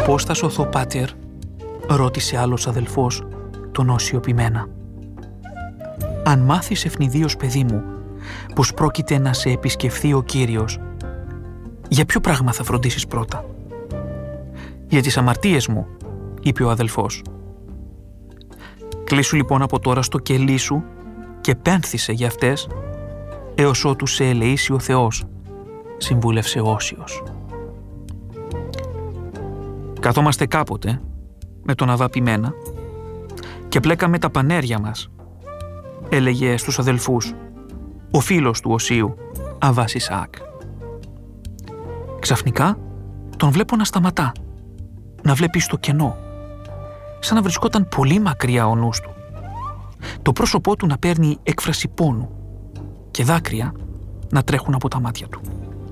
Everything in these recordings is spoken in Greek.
«Πώς θα σωθώ, πάτερ?» ρώτησε άλλος αδελφός, τον όσιοποιημένα. «Αν μάθεις ευνηδίως, παιδί μου, πως πρόκειται να σε επισκεφθεί ο Κύριος, για ποιο πράγμα θα φροντίσεις πρώτα?» «Για τις αμαρτίες μου», είπε ο αδελφός. «Κλείσου λοιπόν από τώρα στο κελί σου και πένθησε για αυτές, έως ότου σε ελεήσει ο Θεός», συμβούλευσε ο Όσιος. «Καθόμαστε κάποτε με τον αγαπημένα και πλέκαμε τα πανέρια μας», έλεγε στους αδελφούς ο φίλος του Οσίου, Αββάς Ισαάκ. Ξαφνικά τον βλέπω να σταματά, να βλέπει στο κενό, σαν να βρισκόταν πολύ μακριά ο νους του. Το πρόσωπό του να παίρνει έκφραση πόνου και δάκρυα να τρέχουν από τα μάτια του.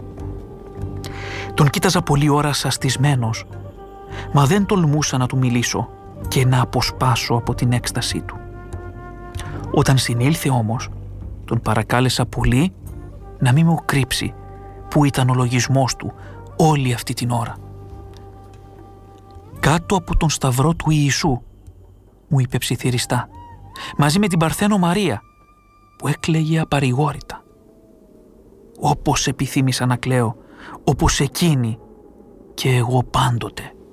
Τον κοίταζα πολλή ώρα σαστισμένος, μα δεν τολμούσα να του μιλήσω και να αποσπάσω από την έκστασή του. Όταν συνήλθε όμως, τον παρακάλεσα πολύ να μην μου κρύψει που ήταν ο λογισμός του όλη αυτή την ώρα. «Κάτω από τον σταυρό του Ιησού», μου είπε ψιθυριστά, μαζί με την Παρθένο Μαρία, που έκλαιγε απαρηγόρητα. Όπως επιθύμησα να κλαίω, όπως εκείνη και εγώ πάντοτε.